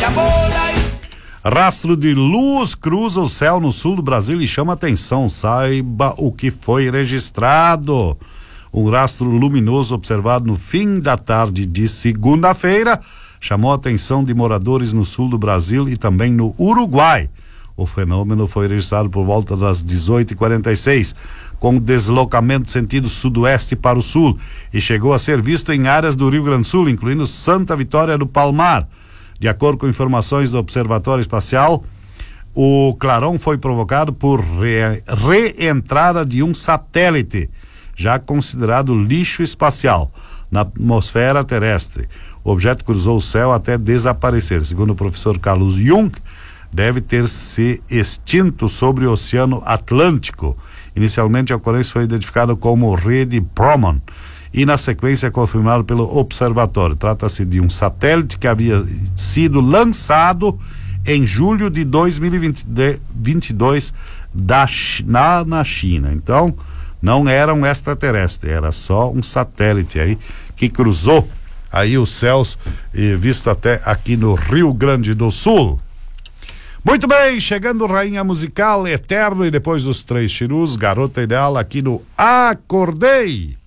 Rastro de luz cruza o céu no sul do Brasil e chama atenção. Saiba o que foi registrado. Um rastro luminoso observado no fim da tarde de segunda-feira chamou a atenção de moradores no sul do Brasil e também no Uruguai. O fenômeno foi registrado por volta das 18h46, com deslocamento sentido sudoeste para o sul, e chegou a ser visto em áreas do Rio Grande do Sul, incluindo Santa Vitória do Palmar. De acordo com informações do Observatório Espacial, o clarão foi provocado por reentrada de um satélite, já considerado lixo espacial, na atmosfera terrestre. O objeto cruzou o céu até desaparecer. Segundo o professor Carlos Jung, deve ter se extinto sobre o Oceano Atlântico. Inicialmente a ocorrência foi identificada como rede Proman e na sequência confirmado pelo observatório. Trata-se de um satélite que havia sido lançado em julho de 2022 na China. Então, não era um extraterrestre, era só um satélite aí que cruzou aí os céus, visto até aqui no Rio Grande do Sul. Muito bem, chegando Rainha Musical, Eterno, e depois dos Três Chirus, Garota Ideal, aqui no Acordei.